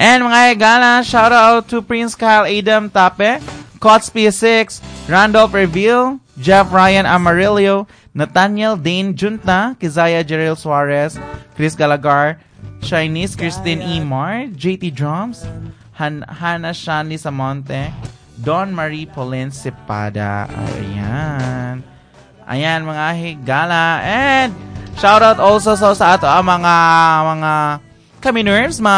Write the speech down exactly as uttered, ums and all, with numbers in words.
And mga higala, shout out to Prince Kyle Adam Tape, Cots P six, Randolph Reville, Jeff Ryan Amarillo, Nathaniel Dane Junta, Kizaya Jeril Suarez, Chris Galagar, Chinese Christine E. Mar, J T Drums, Han- Hannah Shanley Samonte, Don Marie Pauline Sipada. Ayan. Ayan mga higala. And shout out also so sa ato ang mga mga kami nerves, mga